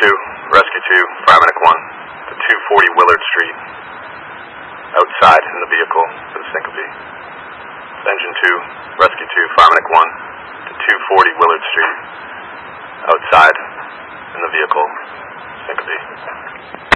2, Rescue 2, Fireman 1, to 240 Willard Street. Outside in the vehicle with a syncope. Engine 2, Rescue 2, Fireman 1, to 240 Willard Street.